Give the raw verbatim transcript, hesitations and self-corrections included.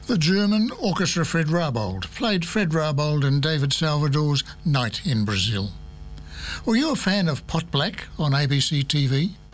The German orchestra Fred Rabold played Fred Rabold and David Salvador's Night in Brazil. Were you a fan of Pot Black on A B C T V?